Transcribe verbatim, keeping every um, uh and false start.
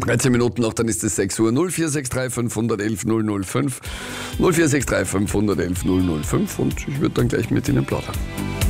dreizehn Minuten noch, dann ist es sechs Uhr. null vier sechs drei fünf eins eins null null fünf. null vier sechs drei fünf eins eins null null fünf und ich würde dann gleich mit Ihnen plaudern.